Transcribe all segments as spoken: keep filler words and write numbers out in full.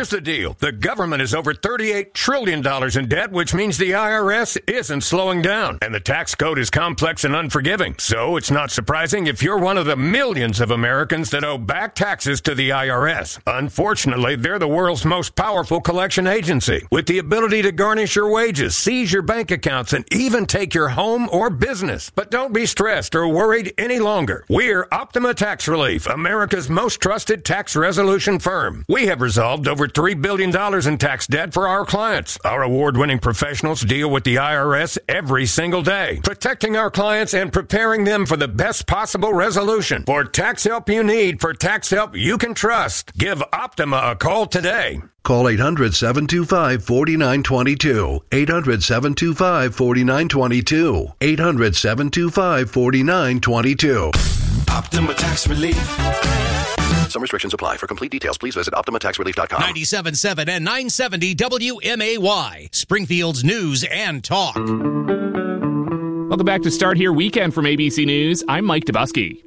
the deal. The government is over thirty-eight trillion dollars in debt, which means the I R S isn't slowing down. And the tax code is complex and unforgiving. So it's not surprising if you're one of the millions of Americans that owe back taxes to the I R S. Unfortunately, they're the world's most powerful collection agency, with the ability to garnish your wages, seize your bank accounts, and even take your home or business. But don't be stressed or worried any longer. We're Optima Tax Relief, America's most trusted tax resolution firm. We have resolved over three billion dollars in tax debt for our clients. Our award-winning professionals deal with the I R S every single day, protecting our clients and preparing them for the best possible resolution. For tax help you need, for tax help you can trust, give Optima a call today. Call eight hundred, seven two five, four nine two two. eight hundred, seven two five, four nine two two. eight hundred, seven two five, four nine two two. Optima Tax Relief. Some restrictions apply. For complete details, please visit Optima Tax Relief dot com. ninety-seven point seven and nine seventy W M A Y, Springfield's News and Talk. Welcome back to Start Here Weekend from A B C News. I'm Mike Dubusky.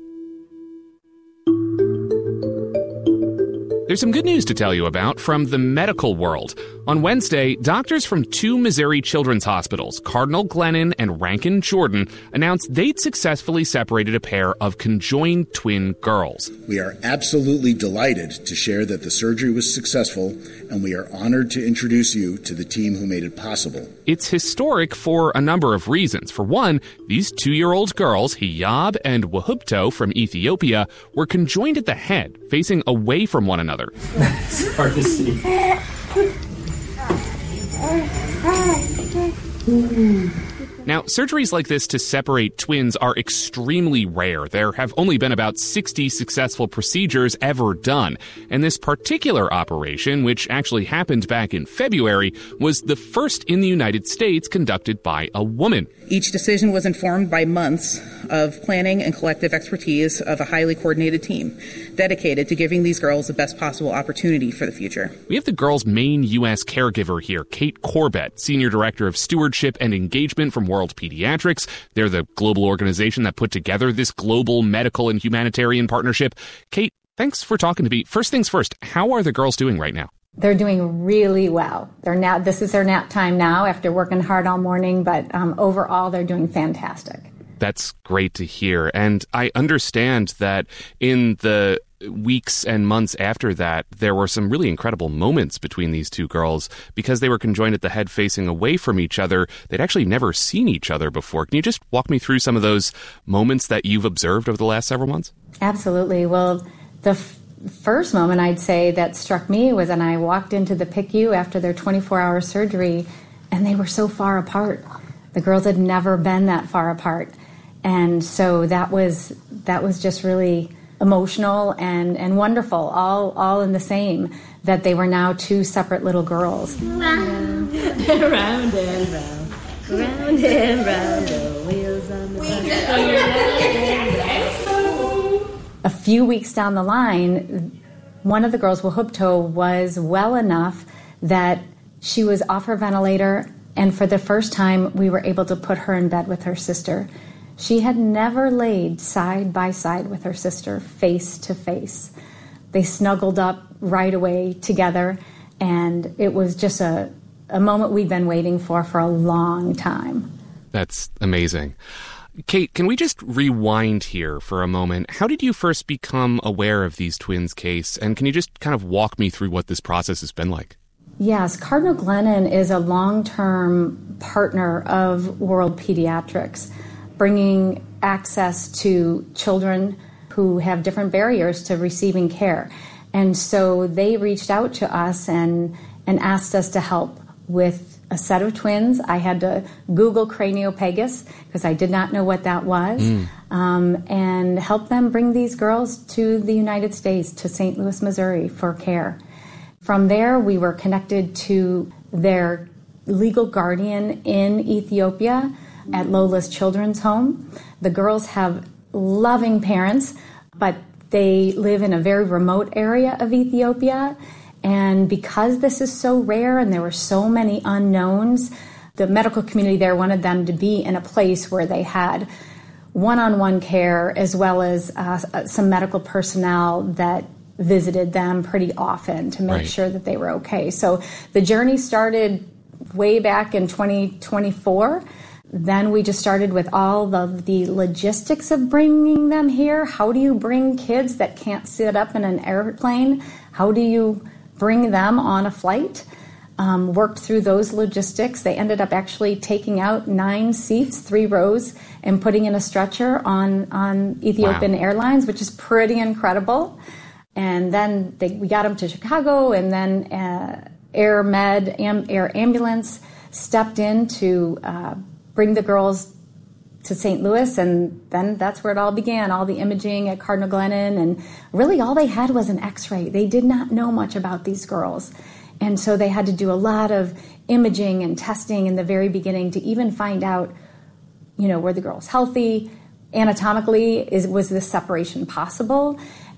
There's some good news to tell you about from the medical world. On Wednesday, doctors from two Missouri children's hospitals, Cardinal Glennon and Rankin Jordan, announced they'd successfully separated a pair of conjoined twin girls. We are absolutely delighted to share that the surgery was successful, and we are honored to introduce you to the team who made it possible. It's historic for a number of reasons. For one, these two-year-old girls, Hiyab and Wahubto from Ethiopia, were conjoined at the head, facing away from one another. It's hard to see. Now, surgeries like this to separate twins are extremely rare. There have only been about sixty successful procedures ever done. And this particular operation, which actually happened back in February, was the first in the United States conducted by a woman. Each decision was informed by months of planning and collective expertise of a highly coordinated team dedicated to giving these girls the best possible opportunity for the future. We have the girls' main U S caregiver here, Kate Corbett, Senior Director of Stewardship and Engagement from World Pediatrics. They're the global organization that put together this global medical and humanitarian partnership. Kate, thanks for talking to me. First things first, how are the girls doing right now? They're doing really well. They're now, this is their nap time now after working hard all morning, but um, overall they're doing fantastic. That's great to hear. And I understand that in the weeks and months after that, there were some really incredible moments between these two girls because they were conjoined at the head facing away from each other. They'd actually never seen each other before. Can you just walk me through some of those moments that you've observed over the last several months? Absolutely. Well, the f- first moment I'd say that struck me was when I walked into the P I C U after their twenty-four hour surgery, and they were so far apart. The girls had never been that far apart. And so that was that was just really emotional and, and wonderful, all all in the same, that they were now two separate little girls. Round and round and round, round and round, the wheels on the bus. A few weeks down the line, one of the girls, Wahubto, was well enough that she was off her ventilator, and for the first time, we were able to put her in bed with her sister. She had never laid side by side with her sister, face to face. They snuggled up right away together, and it was just a, a moment we'd been waiting for for a long time. That's amazing. Kate, can we just rewind here for a moment? How did you first become aware of these twins' case, and can you just kind of walk me through what this process has been like? Yes, Cardinal Glennon is a long-term partner of World Pediatrics, bringing access to children who have different barriers to receiving care. And so they reached out to us and, and asked us to help with a set of twins. I had to Google craniopagus because I did not know what that was, mm. um, and help them bring these girls to the United States, to Saint Louis, Missouri, for care. From there, we were connected to their legal guardian in Ethiopia at Lola's Children's Home. The girls have loving parents, but they live in a very remote area of Ethiopia. And because this is so rare and there were so many unknowns, the medical community there wanted them to be in a place where they had one-on-one care as well as uh, some medical personnel that visited them pretty often to make Right. sure that they were okay. So the journey started way back in twenty twenty-four. Then we just started with all of the logistics of bringing them here. How do you bring kids that can't sit up in an airplane? How do you bring them on a flight? Um, worked through those logistics. They ended up actually taking out nine seats, three rows, and putting in a stretcher on, on Ethiopian Wow. Airlines, which is pretty incredible. And then they, we got them to Chicago, and then uh, Air Med, Am, Air Ambulance stepped in to uh, bring the girls to Saint Louis, and then that's where it all began, all the imaging at Cardinal Glennon, and really all they had was an x-ray. They did not know much about these girls, and so they had to do a lot of imaging and testing in the very beginning to even find out, you know, were the girls healthy? Anatomically, is was this separation possible?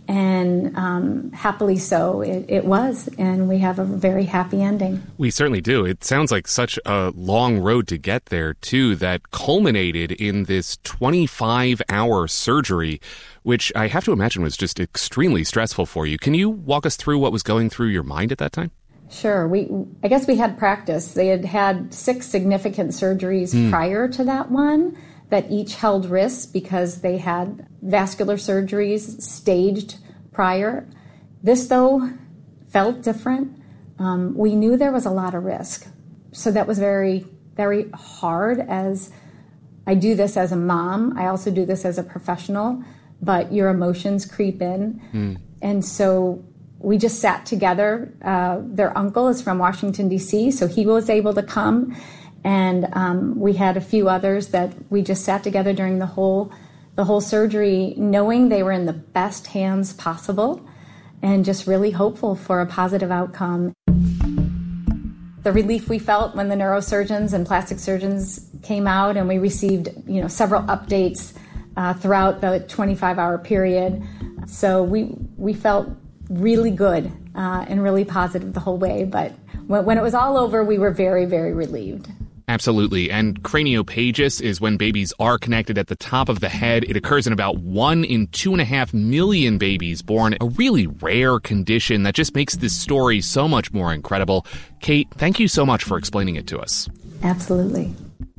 And um, happily so, it, it was, and we have a very happy ending. We certainly do. It sounds like such a long road to get there, too, that culminated in this twenty-five hour surgery, which I have to imagine was just extremely stressful for you. Can you walk us through what was going through your mind at that time? Sure. We, I guess we had practice. They had had six significant surgeries Mm. prior to that one that each held risks because they had vascular surgeries staged prior. This, though, felt different. Um, we knew there was a lot of risk. So that was very, very hard. As I do this as a mom, I also do this as a professional, but your emotions creep in. Mm. And so we just sat together. Uh, their uncle is from Washington, D C, so he was able to come. And um, we had a few others that we just sat together during the whole the whole surgery, knowing they were in the best hands possible and just really hopeful for a positive outcome. The relief we felt when the neurosurgeons and plastic surgeons came out, and we received, you know, several updates uh, throughout the twenty-five hour period. So we we felt really good uh, and really positive the whole way. But when, when it was all over, we were very, very relieved. Absolutely. And craniophagus is when babies are connected at the top of the head. It occurs in about one in two and a half million babies born, a really rare condition that just makes this story so much more incredible. Kate, thank you so much for explaining it to us. Absolutely.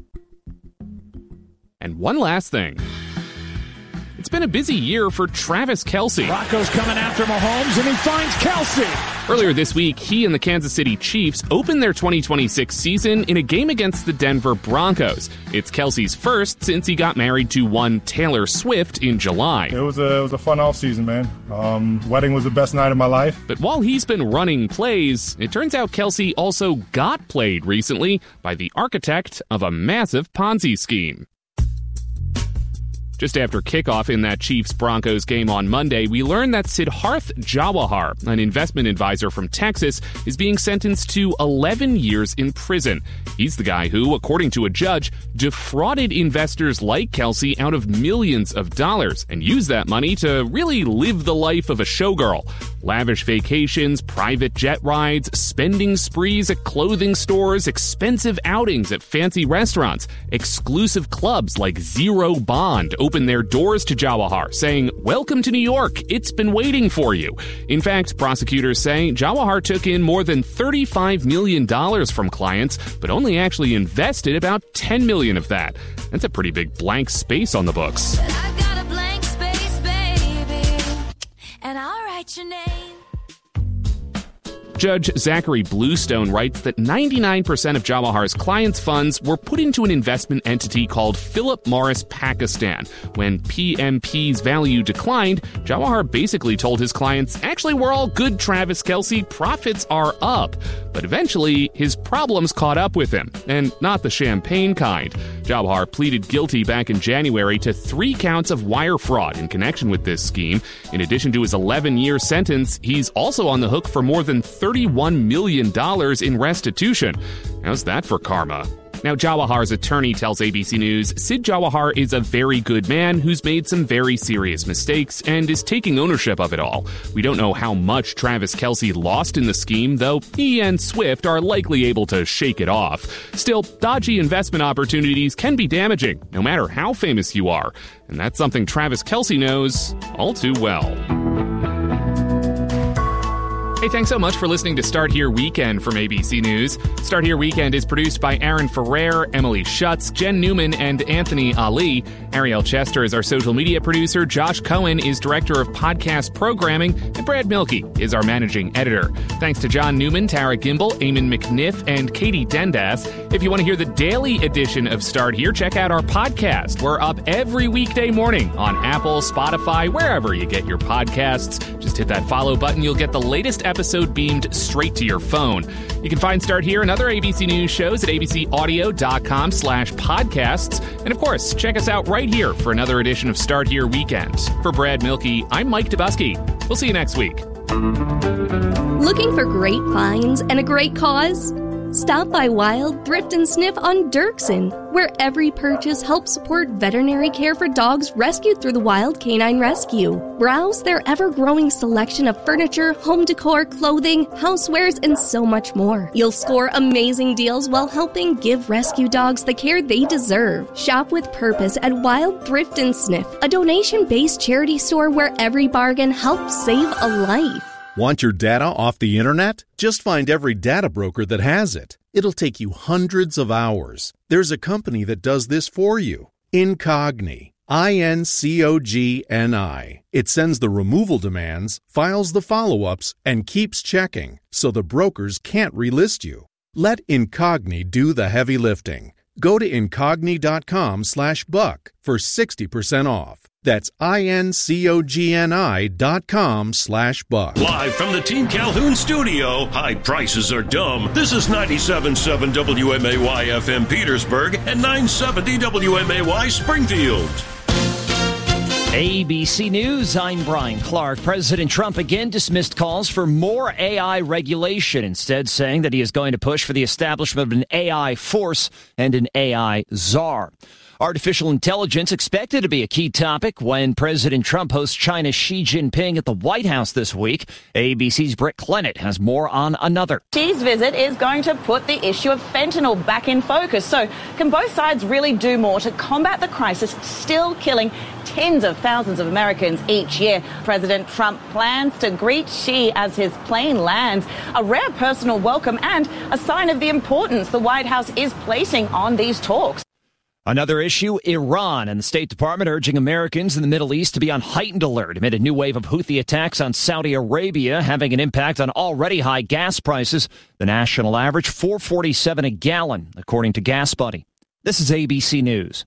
And one last thing. It's been a busy year for Travis Kelce. Broncos coming after Mahomes, and he finds Kelce. Earlier this week, he and the Kansas City Chiefs opened their twenty twenty-six season in a game against the Denver Broncos. It's Kelce's first since he got married to one Taylor Swift in July. It was a, it was a fun offseason, man. Um, wedding was the best night of my life. But while he's been running plays, it turns out Kelce also got played recently by the architect of a massive Ponzi scheme. Just after kickoff in that Chiefs-Broncos game on Monday, we learned that Siddharth Jawahar, an investment advisor from Texas, is being sentenced to eleven years in prison. He's the guy who, according to a judge, defrauded investors like Kelce out of millions of dollars and used that money to really live the life of a showgirl. Lavish vacations, private jet rides, spending sprees at clothing stores, expensive outings at fancy restaurants, exclusive clubs like Zero Bond opened their doors to Jawahar, saying, "Welcome to New York, it's been waiting for you." In fact, prosecutors say Jawahar took in more than thirty-five million dollars from clients, but only actually invested about ten million dollars of that. That's a pretty big blank space on the books. I've got a blank space, baby, and I'll write your name. Judge Zachary Bluestone writes that ninety-nine percent of Jawahar's clients' funds were put into an investment entity called Philip Morris Pakistan. When P M P's value declined, Jawahar basically told his clients, "Actually, we're all good, Travis Kelce. Profits are up." But eventually, his problems caught up with him, and not the champagne kind. Jawahar pleaded guilty back in January to three counts of wire fraud in connection with this scheme. In addition to his eleven-year sentence, he's also on the hook for more than thirty-one million dollars in restitution. How's that for karma? Now, Jawahar's attorney tells A B C News, Sid Jawahar is a very good man who's made some very serious mistakes and is taking ownership of it all. We don't know how much Travis Kelce lost in the scheme, though he and Swift are likely able to shake it off. Still, dodgy investment opportunities can be damaging, no matter how famous you are. And that's something Travis Kelce knows all too well. Hey, thanks so much for listening to Start Here Weekend from A B C News. Start Here Weekend is produced by Aaron Ferrer, Emily Schutz, Jen Newman, and Anthony Ali. Ariel Chester is our social media producer. Josh Cohen is director of podcast programming. And Brad Milkey is our managing editor. Thanks to John Newman, Tara Gimbel, Eamon McNiff, and Katie Dendas. If you want to hear the daily edition of Start Here, check out our podcast. We're up every weekday morning on Apple, Spotify, wherever you get your podcasts. Just hit that follow button. You'll get the latest episode beamed straight to your phone. You can find Start Here and other A B C News shows at abcaudio.com slash podcasts. And of course, check us out right here for another edition of Start Here Weekend. For Brad Milkey, I'm Mike Dubusky. We'll see you next week. Looking for great finds and a great cause? Stop by Wild Thrift and Sniff on Dirksen, where every purchase helps support veterinary care for dogs rescued through the Wild Canine Rescue. Browse their ever-growing selection of furniture, home decor, clothing, housewares, and so much more. You'll score amazing deals while helping give rescue dogs the care they deserve. Shop with purpose at Wild Thrift and Sniff, a donation-based charity store where every bargain helps save a life. Want your data off the internet? Just find every data broker that has it. It'll take you hundreds of hours. There's a company that does this for you. Incogni. I N C O G N I. It sends the removal demands, files the follow-ups, and keeps checking, so the brokers can't relist you. Let Incogni do the heavy lifting. Go to incogni.com slash buck for sixty percent off. That's I-N-C-O-G-N-I dot com slash buck. Live from the Team Calhoun studio, high prices are dumb. This is ninety-seven point seven W M A Y F M Petersburg and nine seventy W M A Y Springfield. A B C News, I'm Brian Clark. President Trump again dismissed calls for more A I regulation, instead saying that he is going to push for the establishment of an A I force and an A I czar. Artificial intelligence expected to be a key topic when President Trump hosts China's Xi Jinping at the White House this week. A B C's Britt Clennett has more on another. Xi's visit is going to put the issue of fentanyl back in focus. So can both sides really do more to combat the crisis still killing tens of thousands of Americans each year? President Trump plans to greet Xi as his plane lands, a rare personal welcome and a sign of the importance the White House is placing on these talks. Another issue, Iran and the State Department urging Americans in the Middle East to be on heightened alert amid a new wave of Houthi attacks on Saudi Arabia, having an impact on already high gas prices. The national average, four forty-seven a gallon, according to Gas Buddy. This is A B C News.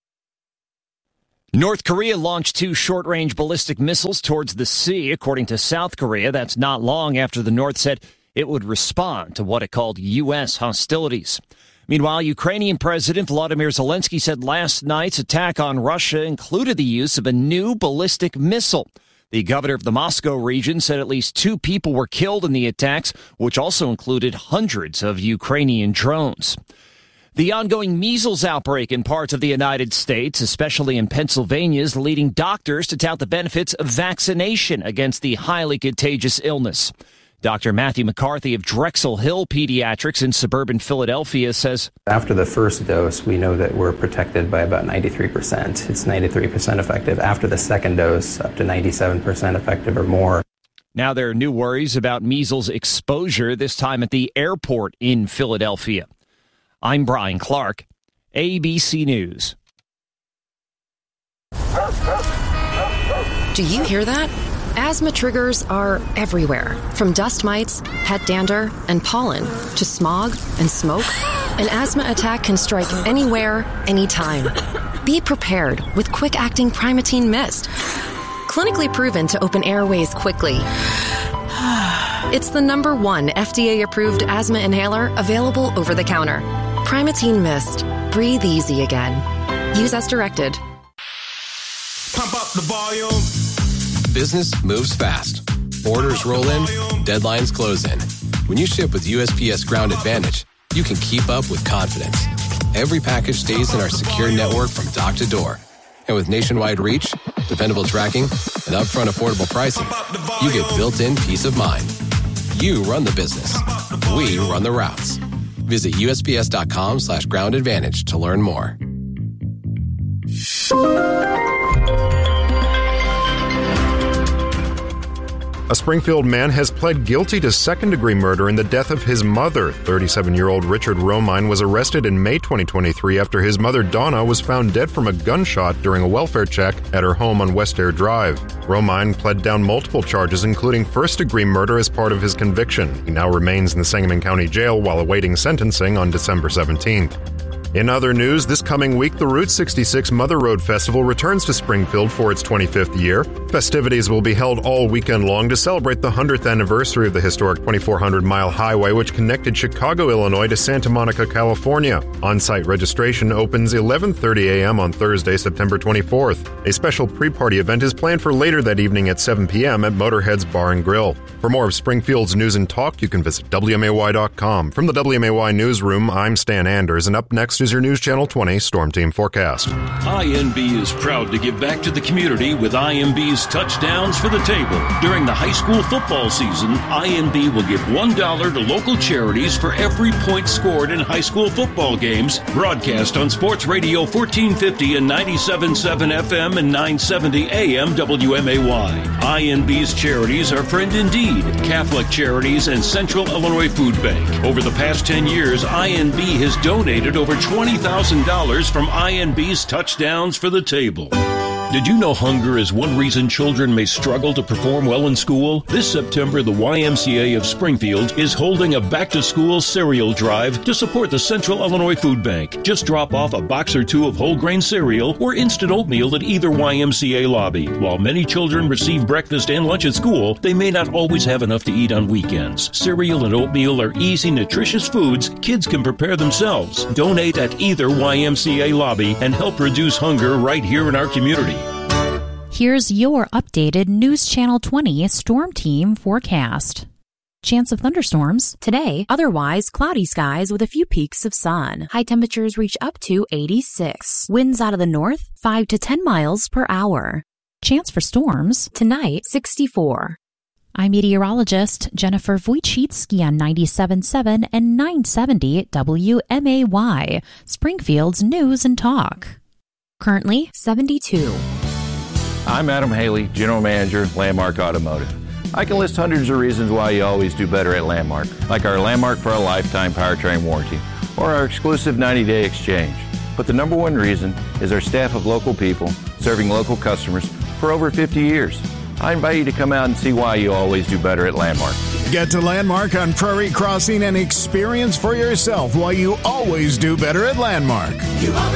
North Korea launched two short-range ballistic missiles towards the sea, according to South Korea. That's not long after the North said it would respond to what it called U S hostilities. Meanwhile, Ukrainian President Volodymyr Zelensky said last night's attack on Russia included the use of a new ballistic missile. The governor of the Moscow region said at least two people were killed in the attacks, which also included hundreds of Ukrainian drones. The ongoing measles outbreak in parts of the United States, especially in Pennsylvania, is leading doctors to tout the benefits of vaccination against the highly contagious illness. Doctor Matthew McCarthy of Drexel Hill Pediatrics in suburban Philadelphia says, after the first dose, we know that we're protected by about ninety-three percent. It's ninety-three percent effective. After the second dose, up to ninety-seven percent effective or more. Now there are new worries about measles exposure, this time at the airport in Philadelphia. I'm Brian Clark, A B C News. Do you hear that? Asthma triggers are everywhere, from dust mites, pet dander, and pollen, to smog and smoke. An asthma attack can strike anywhere, anytime. Be prepared with quick-acting Primatene Mist. Clinically proven to open airways quickly. It's the number one F D A-approved asthma inhaler available over the counter. Primatene Mist. Breathe easy again. Use as directed. Pump up the volume. Business moves fast. Orders roll in, deadlines close in. When you ship with U S P S Ground Advantage, you can keep up with confidence. Every package stays in our secure network from dock to door. And with nationwide reach, dependable tracking, and upfront affordable pricing, you get built-in peace of mind. You run the business. We run the routes. Visit USPS.com slash ground advantage to learn more. A Springfield man has pled guilty to second-degree murder in the death of his mother. thirty-seven-year-old Richard Romine was arrested in May twenty twenty-three after his mother Donna was found dead from a gunshot during a welfare check at her home on West Air Drive. Romine pled down multiple charges, including first-degree murder as part of his conviction. He now remains in the Sangamon County Jail while awaiting sentencing on December seventeenth. In other news, this coming week, the Route sixty-six Mother Road Festival returns to Springfield for its twenty-fifth year. Festivities will be held all weekend long to celebrate the one hundredth anniversary of the historic twenty-four hundred mile highway which connected Chicago, Illinois to Santa Monica, California. On-site registration opens eleven thirty a.m. on Thursday, September twenty-fourth. A special pre-party event is planned for later that evening at seven p.m. at Motorhead's Bar and Grill. For more of Springfield's news and talk, you can visit W M A Y dot com. From the W M A Y Newsroom, I'm Stan Anders, and up next is your News Channel twenty Storm Team forecast. I N B is proud to give back to the community with I N B's Touchdowns for the Table. During the high school football season, I N B will give one dollar to local charities for every point scored in high school football games. Broadcast on Sports Radio fourteen fifty and ninety-seven point seven F M and nine seventy A M W M A Y. I N B's charities are Friend Indeed, Catholic Charities, and Central Illinois Food Bank. Over the past ten years, I N B has donated over twenty thousand dollars from I N B's Touchdowns for the Table. Did you know hunger is one reason children may struggle to perform well in school? This September, the Y M C A of Springfield is holding a back-to-school cereal drive to support the Central Illinois Food Bank. Just drop off a box or two of whole grain cereal or instant oatmeal at either Y M C A lobby. While many children receive breakfast and lunch at school, they may not always have enough to eat on weekends. Cereal and oatmeal are easy, nutritious foods kids can prepare themselves. Donate at either Y M C A lobby and help reduce hunger right here in our community. Here's your updated News Channel twenty Storm Team forecast. Chance of thunderstorms today, otherwise cloudy skies with a few peaks of sun. High temperatures reach up to eighty-six. Winds out of the north, five to ten miles per hour. Chance for storms tonight, sixty-four. I'm meteorologist Jennifer Wojcicki on ninety-seven point seven and nine seventy W M A Y, Springfield's News and Talk. Currently, seventy-two. I'm Adam Haley, General Manager, Landmark Automotive. I can list hundreds of reasons why you always do better at Landmark, like our Landmark for a Lifetime powertrain warranty or our exclusive ninety-day exchange. But the number one reason is our staff of local people serving local customers for over fifty years. I invite you to come out and see why you always do better at Landmark. Get to Landmark on Prairie Crossing and experience for yourself why you always do better at Landmark.